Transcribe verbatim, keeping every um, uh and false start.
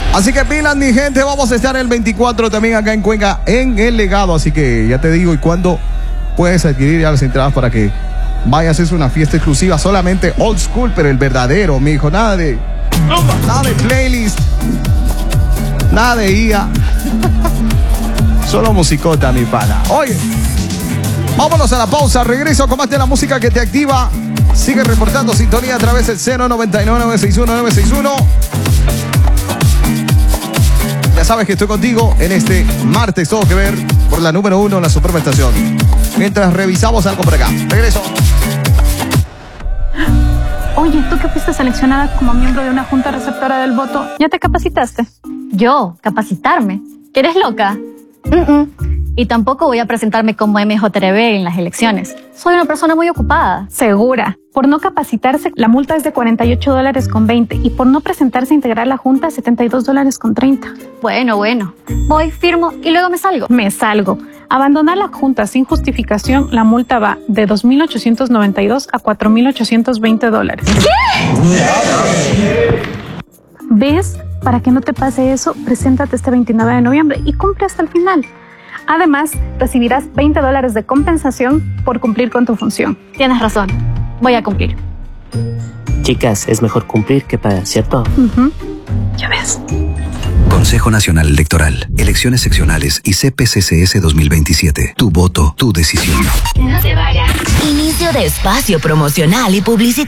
Así que pilas, mi gente, vamos a estar el veinticuatro también acá en Cuenca, en El Legado. Así que ya te digo, ¿y cuándo puedes adquirir ya las entradas para que vayas a hacer una fiesta exclusiva? Solamente old school, pero el verdadero, mijo. Nada de, nada de playlist, nada de I A. Solo musicota, mi pana. Oye, vámonos a la pausa. Regreso con más de la música que te activa. Sigue reportando sintonía a través del cero noventa y nueve, nueve seis uno, nueve seis uno. Ya sabes que estoy contigo en este martes, todo que ver por la número uno, la Superestación. Mientras revisamos algo por acá. Regreso. Oye, tú que fuiste seleccionada como miembro de una junta receptora del voto, ¿ya te capacitaste? ¿Yo? ¿Capacitarme? ¿Que eres loca? Mm-mm. Y tampoco voy a presentarme como M J R B en las elecciones. Soy una persona muy ocupada. Segura. Por no capacitarse, la multa es de cuarenta y ocho dólares con veinte y por no presentarse a integrar la junta, setenta y dos dólares con treinta. Bueno, bueno. Voy, firmo y luego me salgo. Me salgo. Abandonar la junta sin justificación, la multa va de dos mil ochocientos noventa y dos a cuatro mil ochocientos veinte dólares. ¿Qué? ¿Ves? Para que no te pase eso, preséntate este veintinueve de noviembre y cumple hasta el final. Además, recibirás veinte dólares de compensación por cumplir con tu función. Tienes razón. Voy a cumplir. Chicas, es mejor cumplir que pagar, ¿cierto? Uh-huh. Ya ves. Consejo Nacional Electoral, Elecciones Seccionales y C P C C S dos mil veintisiete. Tu voto, tu decisión. No te vayas. Inicio de espacio promocional y publicitario.